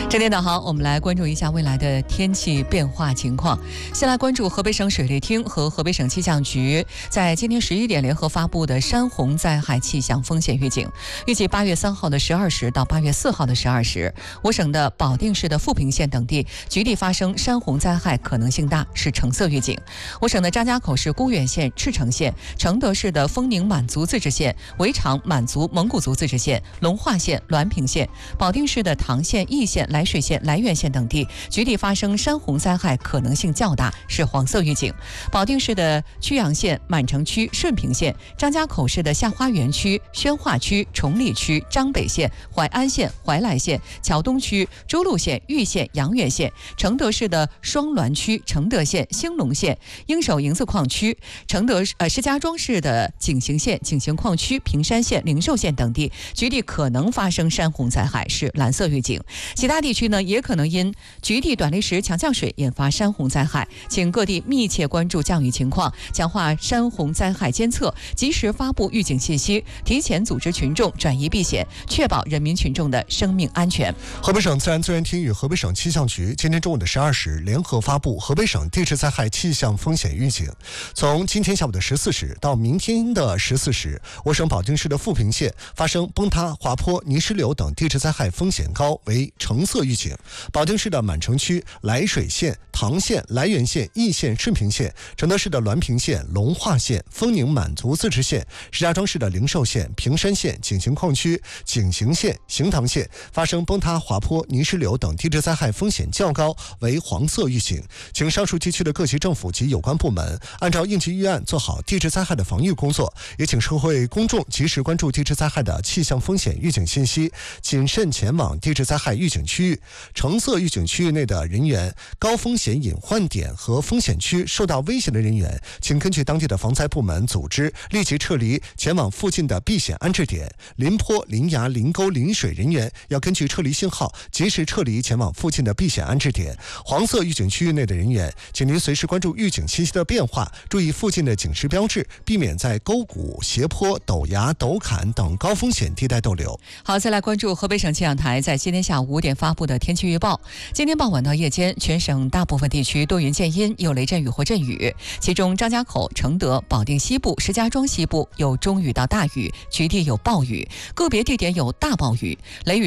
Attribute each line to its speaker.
Speaker 1: 这点导航，我们来关注一下未来的天气变化情况。先来关注河北省水利厅和河北省气象局在今天11点联合发布的山洪灾害气象风险预警。预计8月3号的12时到8月4号的12时，我省的保定市的富平县等地局地发生山洪灾害可能性大，是橙色预警。我省的张家口市沽源县、赤城县、承德市的丰宁满族自治县、围场满族蒙古族自治县、龙化县、滦平县、保定市的唐县、义县、涞水县、涞源县等地局地发生山洪灾害可能性较大，是黄色预警。保定市的曲阳县、满城区、顺平县、张家口市的下花园区、宣化区、崇礼区、张北县、淮安县、怀来县、桥东区、朱鹿县、玉县、阳岳县、承德市的双滦区、承德县、兴隆县、应首营子矿区、石家庄市的景行县、景行矿区、平山县、灵寿县等地局地可能发生山洪灾害，是蓝色预警。其他地区呢，也可能因局地短历时强降水引发山洪灾害，请各地密切关注降雨情况，强化山洪灾害监测，及时发布预警信息，提前组织群众转移避险，确保人民群众的生命安全。
Speaker 2: 河北省自然资源厅与河北省气象局今天中午的12时联合发布河北省地质灾害气象风险预警。从今天下午的14时到明天的14时，我省保定市的富平县发生崩塌、滑坡、泥石流等地质灾害风险高，为橙色预警。保定市的满城区、涞水县、唐县、涞源县、义县、顺平县、承德市的滦平县、龙化县、丰宁满族自治县、石家庄市的灵寿县、平山县、景行矿区、景行县、行堂县发生崩塌、滑坡、泥石流等地质灾害风险较高，为黄色预警。请上述地区的各级政府及有关部门按照应急预案做好地质灾害的防御工作，也请社会公众及时关注地质灾害的气象风险预警信息，谨慎前往地质灾害预警区域。橙色预警区域内的人员、高风险隐患点和风险区受到威胁的人员，请根据当地的防灾部门组织立即撤离，前往附近的避险安置点。临坡、临崖、临沟、临水人员要根据撤离信号及时撤离，前往附近的避险安置点。黄色预警区域内的人员，请您随时关注预警信息的变化，注意附近的警示标志，避免在沟谷、斜坡、陡崖、陡坎等高风险地带逗留。
Speaker 1: 好，再来关注河北省气象台在今天下午5点发布的天气预报。今天傍晚到夜间，全省大部分地区多云见阴，有雷阵雨或阵雨，其中张家口、承德、保定西部、石家庄西部有中雨到大雨，局地有暴雨，个别地点有大暴雨，雷雨